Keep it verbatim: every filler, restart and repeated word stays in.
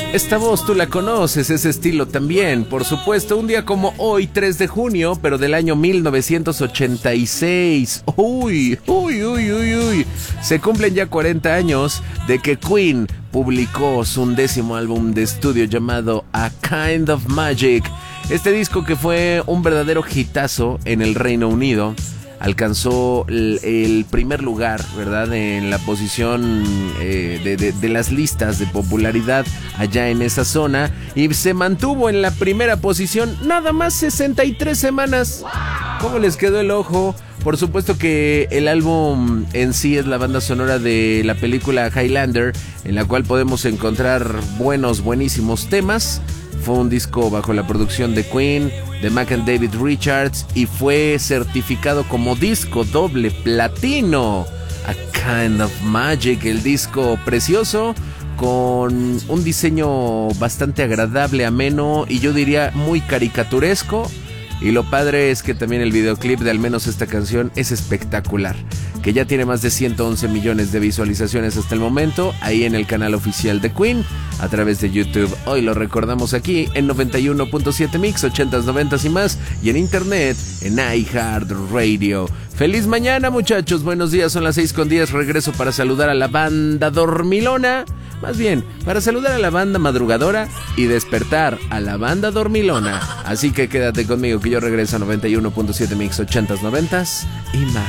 Esta voz tú la conoces, ese estilo también, por supuesto. Un día como hoy, tres de junio, pero del año mil novecientos ochenta y seis. Uy, uy, uy, uy, uy. Se cumplen ya cuarenta años de que Queen publicó su undécimo álbum de estudio llamado A Kind of Magic. Este disco, que fue un verdadero hitazo en el Reino Unido, alcanzó el, el primer lugar, ¿verdad?, en la posición eh, de, de, de las listas de popularidad allá en esa zona, y se mantuvo en la primera posición nada más sesenta y tres semanas. ¿Cómo les quedó el ojo? Por supuesto que el álbum en sí es la banda sonora de la película Highlander, en la cual podemos encontrar buenos, buenísimos temas. Fue un disco bajo la producción de Queen, de Mac and David Richards, y fue certificado como disco doble platino. A Kind of Magic, el disco precioso, con un diseño bastante agradable, ameno y yo diría muy caricaturesco. Y lo padre es que también el videoclip de al menos esta canción es espectacular, que ya tiene más de ciento once millones de visualizaciones hasta el momento, ahí en el canal oficial de Queen, a través de YouTube. Hoy lo recordamos aquí en noventa y uno punto siete Mix, ochentas, noventas y más, y en internet en iHeartRadio. ¡Feliz mañana, muchachos! Buenos días, son las seis con diez. Regreso para saludar a la banda dormilona. Más bien, para saludar a la banda madrugadora y despertar a la banda dormilona. Así que quédate conmigo, que yo regreso a noventa y uno punto siete Mix, ochentas, noventas y más.